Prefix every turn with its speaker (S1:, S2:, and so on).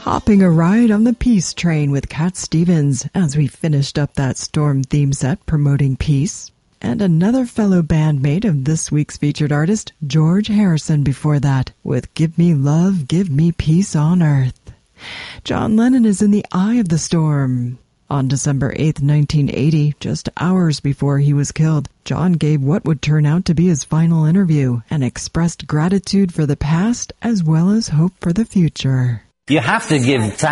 S1: hopping a ride on the peace train with Cat Stevens as we finished up that Storm theme set promoting peace. And another fellow bandmate of this week's featured artist, George Harrison, before that, with Give Me Love, Give Me Peace on Earth. John Lennon is in the eye of the storm. On December 8, 1980, just hours before he was killed, John gave what would turn out to be his final interview and expressed gratitude for the past as well as hope for the future.
S2: You have to give